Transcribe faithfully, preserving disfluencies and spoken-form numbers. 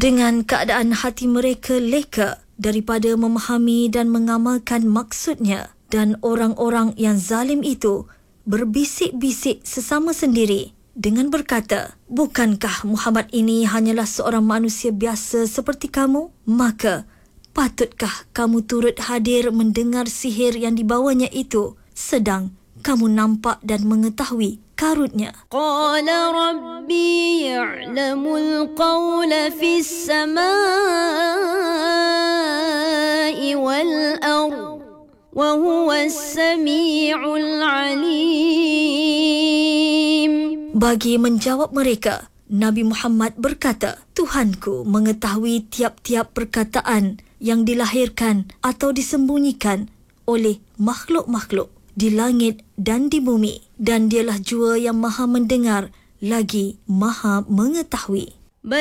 dengan keadaan hati mereka leka daripada memahami dan mengamalkan maksudnya, dan orang-orang yang zalim itu berbisik-bisik sesama sendiri dengan berkata, bukankah Muhammad ini hanyalah seorang manusia biasa seperti kamu? Maka patutkah kamu turut hadir mendengar sihir yang dibawanya itu, sedang kamu nampak dan mengetahui karutnya? Qala rabbi ya'lamul qawla fis samai wal ard wa huwas sami'ul alim. Bagi menjawab mereka, Nabi Muhammad berkata, Tuhanku mengetahui tiap-tiap perkataan yang dilahirkan atau disembunyikan oleh makhluk-makhluk di langit dan di bumi, dan dialah jua yang maha mendengar lagi maha mengetahui.